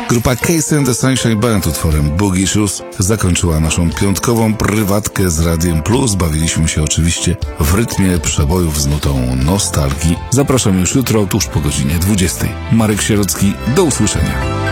Grupa Case and the Sunshine Band utworem Boogie Shoes zakończyła naszą piątkową prywatkę z Radiem Plus. Bawiliśmy się oczywiście w rytmie przebojów z nutą nostalgii. Zapraszam już jutro, tuż po godzinie 20. Marek Sierocki, do usłyszenia.